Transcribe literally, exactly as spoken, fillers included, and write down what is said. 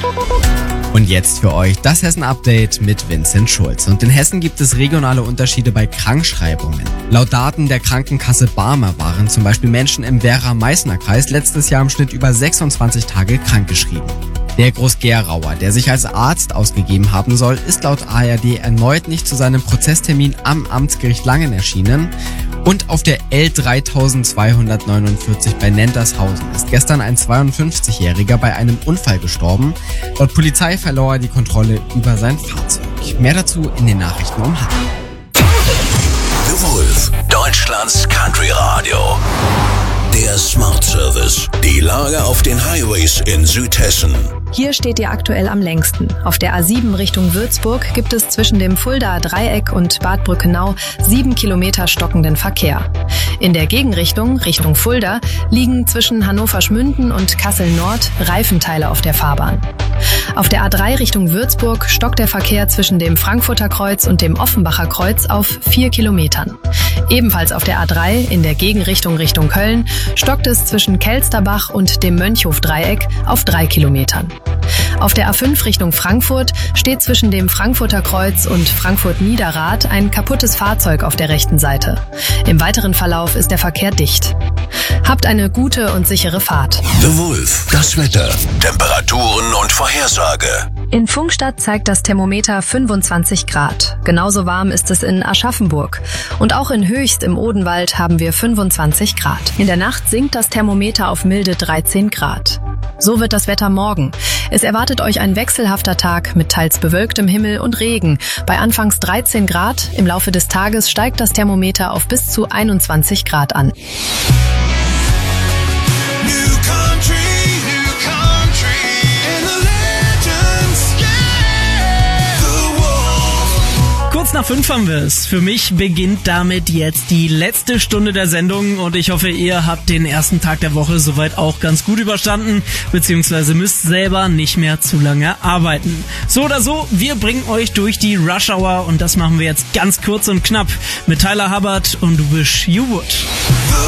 Und jetzt für euch das Hessen-Update mit Vincent Schulz. Und in Hessen gibt es regionale Unterschiede bei Krankschreibungen. Laut Daten der Krankenkasse Barmer waren zum Beispiel Menschen im Werra-Meißner-Kreis letztes Jahr im Schnitt über sechsundzwanzig Tage krankgeschrieben. Der Groß-Gerauer, der sich als Arzt ausgegeben haben soll, ist laut A R D erneut nicht zu seinem Prozesstermin am Amtsgericht Langen erschienen. Und auf der L dreitausendzweihundertneunundvierzig bei Nentershausen ist gestern ein zweiundfünfzigjähriger bei einem Unfall gestorben. Laut Polizei verlor er die Kontrolle über sein Fahrzeug. Mehr dazu in den Nachrichten um halb. The Wolf, Deutschlands Country Radio. Der Smart Service. Die Lage auf den Highways in Südhessen. Hier steht ihr aktuell am längsten. Auf der A sieben Richtung Würzburg gibt es zwischen dem Fuldaer Dreieck und Bad Brückenau sieben Kilometer stockenden Verkehr. In der Gegenrichtung, Richtung Fulda, liegen zwischen Hannover-Schmünden und Kassel-Nord Reifenteile auf der Fahrbahn. Auf der A drei Richtung Würzburg stockt der Verkehr zwischen dem Frankfurter Kreuz und dem Offenbacher Kreuz auf vier Kilometern. Ebenfalls auf der A drei in der Gegenrichtung Richtung Köln stockt es zwischen Kelsterbach und dem Mönchhof-Dreieck auf drei Kilometern. Auf der A fünf Richtung Frankfurt steht zwischen dem Frankfurter Kreuz und Frankfurt-Niederrad ein kaputtes Fahrzeug auf der rechten Seite. Im weiteren Verlauf ist der Verkehr dicht. Habt eine gute und sichere Fahrt. The Wolf, das Wetter, Temperaturen und Vorhersage. In Pfungstadt zeigt das Thermometer fünfundzwanzig Grad. Genauso warm ist es in Aschaffenburg. Und auch in Höchst im Odenwald haben wir fünfundzwanzig Grad. In der Nacht sinkt das Thermometer auf milde dreizehn Grad. So wird das Wetter morgen. Es erwartet euch ein wechselhafter Tag mit teils bewölktem Himmel und Regen. Bei anfangs dreizehn Grad, im Laufe des Tages steigt das Thermometer auf bis zu einundzwanzig Grad an. Kurz nach fünf haben wir es. Für mich beginnt damit jetzt die letzte Stunde der Sendung und ich hoffe, ihr habt den ersten Tag der Woche soweit auch ganz gut überstanden, beziehungsweise müsst selber nicht mehr zu lange arbeiten. So oder so, wir bringen euch durch die Rush Hour und das machen wir jetzt ganz kurz und knapp mit Tyler Hubbard und Wish You Would.